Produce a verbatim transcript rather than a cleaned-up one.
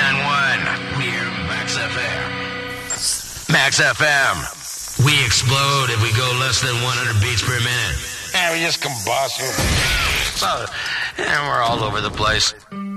nine one. We're Max F M. Max F M. We explode if we go less than one hundred beats per minute. And we just combust. So, and we're all over the place.